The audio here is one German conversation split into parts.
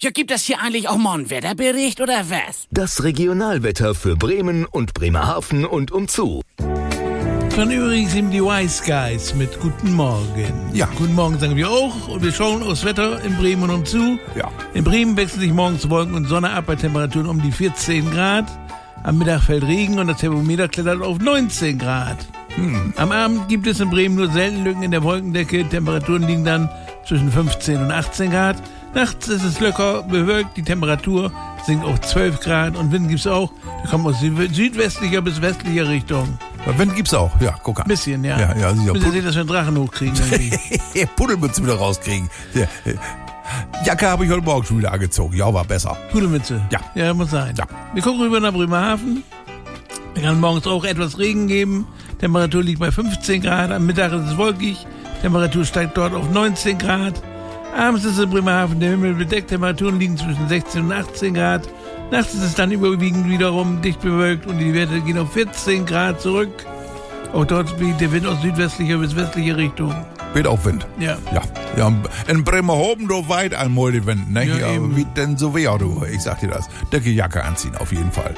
Ja, gibt es hier eigentlich auch mal einen Wetterbericht oder was? Das Regionalwetter für Bremen und Bremerhaven und umzu. Dann übrigens eben die Wise Guys mit Guten Morgen. Ja. Guten Morgen sagen wir auch und wir schauen aufs Wetter in Bremen und umzu. Ja. In Bremen wechseln sich morgens Wolken und Sonne ab bei Temperaturen um die 14 Grad. Am Mittag fällt Regen und das Thermometer klettert auf 19 Grad. Am Abend gibt es in Bremen nur selten Lücken in der Wolkendecke. Temperaturen liegen dann zwischen 15 und 18 Grad. Nachts ist es locker bewölkt, die Temperatur sinkt auf 12 Grad und Wind gibt es auch. Der kommt aus südwestlicher bis westlicher Richtung. Wind gibt's auch, ja, guck an. Bisschen, ja. Ja, sicher. Müssen sehen, dass wir einen Drachen hochkriegen. Pudelmütze wieder rauskriegen. Ja, Jacke habe ich heute Morgen schon wieder angezogen. Ja, war besser. Pudelmütze? Ja. Ja, muss sein. Ja. Wir gucken rüber nach Bremerhaven. Es kann morgens auch etwas Regen geben. Temperatur liegt bei 15 Grad. Am Mittag ist es wolkig. Temperatur steigt dort auf 19 Grad. Abends ist es in Bremerhaven der Himmel bedeckt. Temperaturen liegen zwischen 16 und 18 Grad. Nachts ist es dann überwiegend wiederum dicht bewölkt und die Werte gehen auf 14 Grad zurück. Auch dort weht der Wind aus südwestlicher bis westlicher Richtung. Weht auch Wind. Ja. Ja, in Bremerhaven, du weit einmal die Wind, ne? Ja, eben. Wie denn so wär, du? Ich sag dir das. Dicke Jacke anziehen, auf jeden Fall.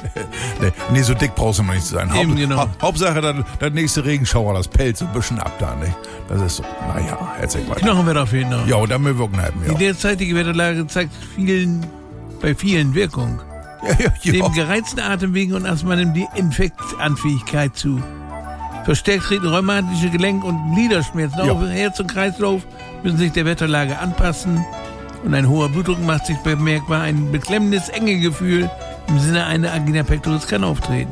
nee, so dick brauchst du noch nicht zu sein. Eben, genau. Hauptsache, der nächste Regenschauer, das pellt so ein bisschen ab da, ne? Das ist so, naja, erzähl weiter. Knochenwetter fehlen noch. Ja, und dann wir wirken halten, ja. Die derzeitige Wetterlage zeigt bei vielen Wirkung. Ja. Neben gereizten Atemwegen und Asthma nimmt die Infektanfähigkeit zu. Verstärkt treten rheumatische Gelenk- und Gliederschmerzen auf. Herz und Kreislauf müssen sich der Wetterlage anpassen. Und ein hoher Blutdruck macht sich bemerkbar. Ein beklemmendes Engegefühl im Sinne einer Angina pectoris kann auftreten.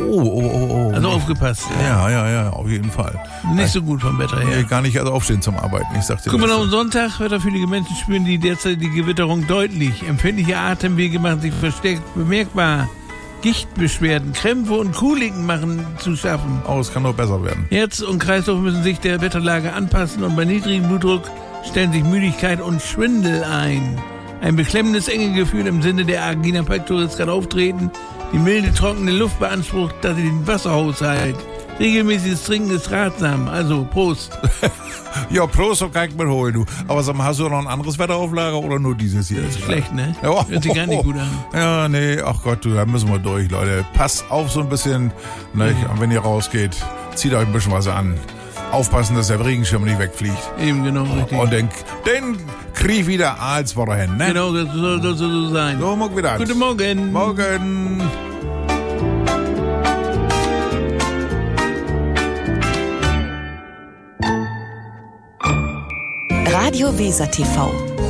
Oh. Also aufgepasst. Ja, auf jeden Fall. Nicht so gut vom Wetter her. Gar nicht aufstehen zum Arbeiten, ich sag dir Guck mal, das. am Sonntag, wetterfühlige Menschen spüren die derzeitige Witterung deutlich. Empfindliche Atemwege machen sich verstärkt bemerkbar. Gichtbeschwerden, Krämpfe und Koliken machen zu schaffen. Oh, es kann noch besser werden. Herz und Kreislauf müssen sich der Wetterlage anpassen und bei niedrigem Blutdruck stellen sich Müdigkeit und Schwindel ein. Ein beklemmendes Engegefühl im Sinne der Angina pectoris kann auftreten. Die milde, trockene Luft beansprucht den Wasserhaushalt. Regelmäßiges Trinken ist ratsam. Also, Prost. Ja, Prost, so kann ich mir holen, du. Aber sag mal, hast du noch ein anderes Wetter auf Lager oder nur dieses hier? Schlecht, ne? Ja. Hört sich gar nicht gut an. Ja, nee, ach Gott, du, da müssen wir durch, Leute. Passt auf so ein bisschen, ne? Und wenn ihr rausgeht, zieht euch ein bisschen was an. Aufpassen, dass der Regenschirm nicht wegfliegt. Eben, genau, richtig. Und dann krieg wieder als Woche hin, ne? Genau, das soll so sein. So, morgen wieder. Guten Morgen. Morgen. Radio Weser TV.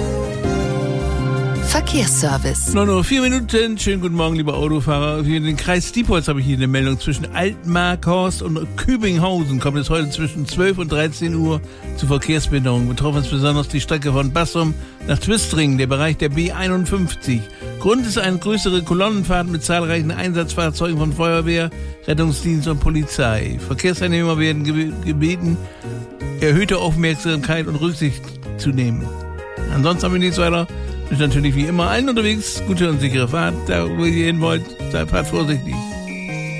Verkehrsservice. Noch nur 4 Minuten. Schönen guten Morgen, liebe Autofahrer. Für den Kreis Diepholz habe ich hier eine Meldung. Zwischen Altmarkhorst und Kübinghausen kommt es heute zwischen 12 und 13 Uhr zu Verkehrsbehinderungen. Betroffen ist besonders die Strecke von Bassum nach Twistringen, der Bereich der B51. Grund ist eine größere Kolonnenfahrt mit zahlreichen Einsatzfahrzeugen von Feuerwehr, Rettungsdienst und Polizei. Verkehrsteilnehmer werden gebeten, erhöhte Aufmerksamkeit und Rücksicht zu nehmen. Ansonsten haben wir nichts weiter. Ist natürlich wie immer allen unterwegs. Gute und sichere Fahrt. Da wo ihr hin wollt, seid vorsichtig.